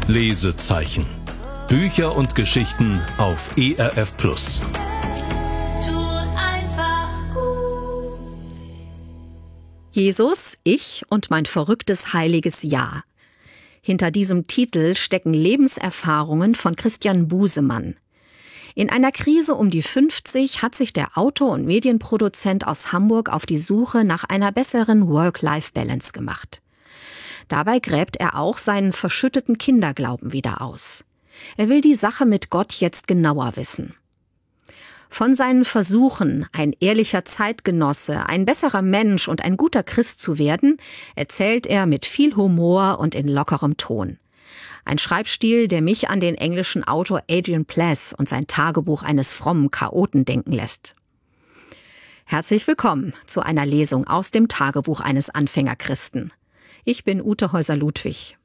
Lesezeichen. Bücher und Geschichten auf ERF+. Jesus, ich und mein verrücktes heiliges Jahr. Hinter diesem Titel stecken Lebenserfahrungen von Christian Busemann. In einer Krise um die 50 hat sich der Autor und Medienproduzent aus Hamburg auf die Suche nach einer besseren Work-Life-Balance gemacht. Dabei gräbt er auch seinen verschütteten Kinderglauben wieder aus. Er will die Sache mit Gott jetzt genauer wissen. Von seinen Versuchen, ein ehrlicher Zeitgenosse, ein besserer Mensch und ein guter Christ zu werden, erzählt er mit viel Humor und in lockerem Ton. Ein Schreibstil, der mich an den englischen Autor Adrian Plass und sein Tagebuch eines frommen Chaoten denken lässt. Herzlich willkommen zu einer Lesung aus dem Tagebuch eines Anfängerchristen. Ich bin Ute Häuser-Ludwig.